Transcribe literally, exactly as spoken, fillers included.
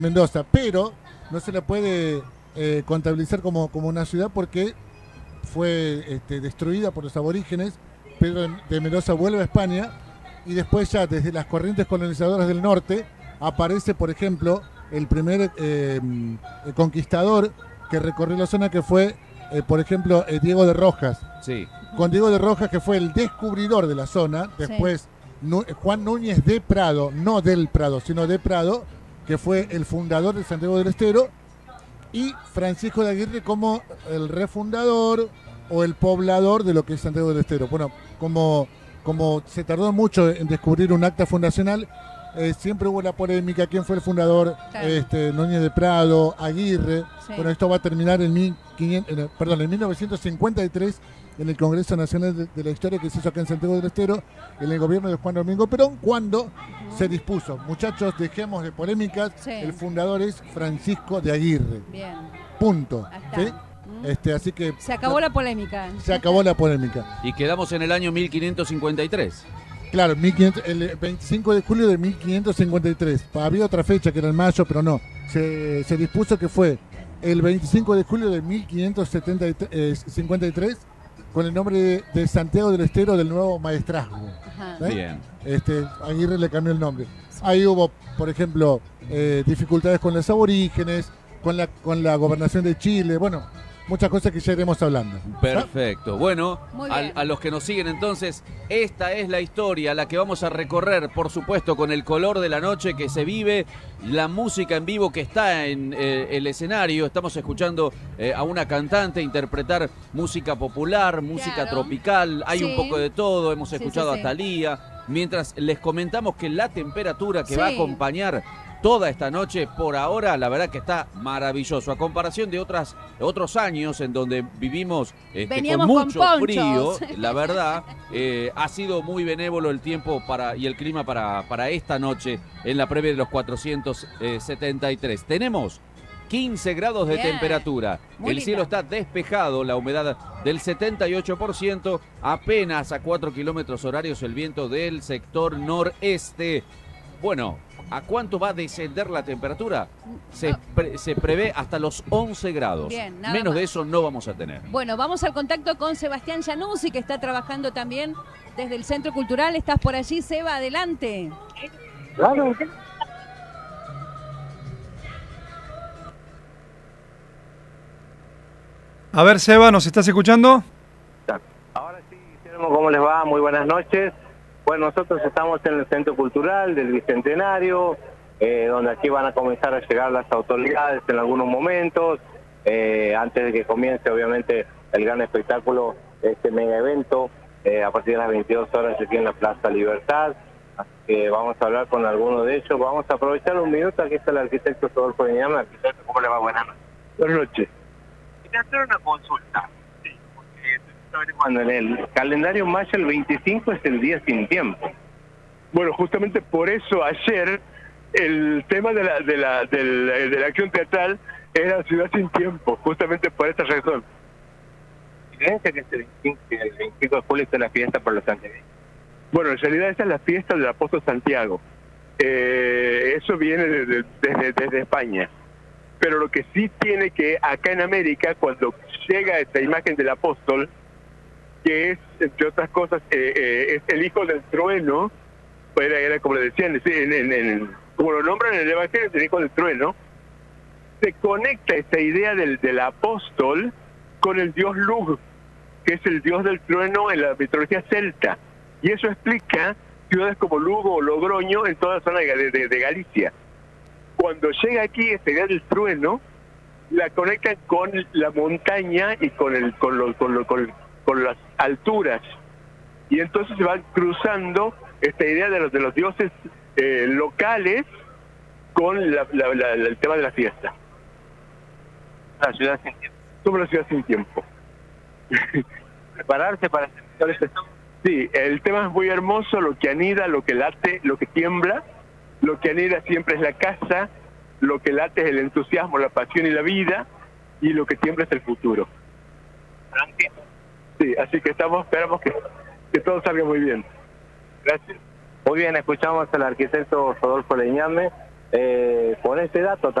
Mendoza, pero no se la puede eh, contabilizar como, como una ciudad porque fue este, destruida por los aborígenes. Pedro de Mendoza vuelve a España y después ya desde las corrientes colonizadoras del norte aparece, por ejemplo, el primer eh, el conquistador que recorrió la zona, que fue, eh, por ejemplo, eh, Diego de Rojas. Sí. Con Diego de Rojas, que fue el descubridor de la zona. Después, sí. Nu- Juan Núñez de Prado, no del Prado, sino de Prado, que fue el fundador de Santiago del Estero, y Francisco de Aguirre como el refundador o el poblador de lo que es Santiago del Estero. Bueno, como, como se tardó mucho en descubrir un acta fundacional, eh, siempre hubo la polémica, quién fue el fundador, claro. este, Núñez de Prado, Aguirre. Sí. Bueno, esto va a terminar en, mil quinientos, en, perdón, en mil novecientos cincuenta y tres, en el Congreso Nacional de, de la Historia que se hizo acá en Santiago del Estero, en el gobierno de Juan Domingo Perón, cuando uh-huh. se dispuso, muchachos, dejemos de polémicas, sí. el fundador es Francisco de Aguirre. Bien. Punto. ¿Sí? Uh-huh. Este, así que se acabó la, la polémica. Se acabó la polémica. Y quedamos en el año mil quinientos cincuenta y tres. Claro, mil quinientos, el veinticinco de julio de mil quinientos cincuenta y tres. Había otra fecha que era en mayo, pero no. Se, se dispuso que fue el veinticinco de julio de mil quinientos cincuenta y tres, con el nombre de, de Santiago del Estero del nuevo maestrazgo. ¿Eh? Bien. Este, Aguirre le cambió el nombre. Ahí hubo, por ejemplo, eh, dificultades con los aborígenes, con la, con la gobernación de Chile, bueno, muchas cosas que ya iremos hablando. Perfecto. Bueno, a, a los que nos siguen entonces, esta es la historia, la que vamos a recorrer, por supuesto, con el color de la noche que se vive, la música en vivo que está en eh, el escenario. Estamos escuchando eh, a una cantante interpretar música popular, música claro. tropical, hay sí. un poco de todo, hemos escuchado sí, sí, sí. a Thalía, mientras les comentamos que la temperatura que sí. va a acompañar toda esta noche, por ahora, la verdad que está maravilloso. A comparación de otras, otros años en donde vivimos este, con mucho con frío, la verdad, eh, ha sido muy benévolo el tiempo para y el clima para, para esta noche en la previa de los cuatrocientos setenta y tres. Tenemos quince grados de Bien. temperatura. Muy el linda. Cielo está despejado, la humedad del setenta y ocho por ciento, apenas a cuatro kilómetros horarios el viento del sector noreste. Bueno, ¿a cuánto va a descender la temperatura? Se, pre, se prevé hasta los once grados. Bien, Menos más. de eso no vamos a tener. Bueno, vamos al contacto con Sebastián Januzzi, que está trabajando también desde el Centro Cultural. ¿Estás por allí, Seba? Adelante. Claro. A ver, Seba, ¿nos estás escuchando? Ahora sí, ¿cómo les va? Muy buenas noches. Bueno, nosotros estamos en el Centro Cultural del Bicentenario, eh, donde aquí van a comenzar a llegar las autoridades en algunos momentos, eh, antes de que comience obviamente el gran espectáculo, este mega evento, eh, a partir de las veintidós horas aquí en la Plaza Libertad. Así que vamos a hablar con algunos de ellos. Vamos a aprovechar un minuto, aquí está el arquitecto Rodolfo Viñame. Arquitecto, ¿cómo le va? Buenas noches. Buenas noches. Quería hacer una consulta. Cuando en el calendario maya el veinticinco es el día sin tiempo. Bueno, justamente por eso ayer el tema de la de la, de la, de la acción teatral era Ciudad sin Tiempo, justamente por esta razón. ¿Evidencia que el veinticinco, el veinticinco de julio es la fiesta por los santiagueños? Bueno, en realidad esa es la fiesta del apóstol Santiago. Eh, eso viene desde, desde, desde España. Pero lo que sí tiene que acá en América, cuando llega esta imagen del apóstol, que es, entre otras cosas, eh, eh, es el hijo del trueno, era, era como le decían, en, en, en, como lo nombran en el Evangelio, es el hijo del trueno, se conecta esta idea del, del apóstol con el dios Lugh, que es el dios del trueno en la mitología celta, y eso explica ciudades como Lugo o Logroño en toda la zona de, de, de Galicia. Cuando llega aquí esta idea del trueno, la conectan con la montaña y con el con lo, con lo, con, con las alturas, y entonces se van cruzando esta idea de los de los dioses eh, locales con la, la, la, el tema de la fiesta. La ciudad sin tiempo. Somos la ciudad sin tiempo. Prepararse para este. Sí, el tema es muy hermoso, lo que anida, lo que late, lo que tiembla. Lo que anida siempre es la casa, lo que late es el entusiasmo, la pasión y la vida, y lo que tiembla es el futuro. Sí, así que estamos, esperamos que, que todo salga muy bien. Gracias. Muy bien, escuchamos al arquitecto Rodolfo Leñame. eh, con este dato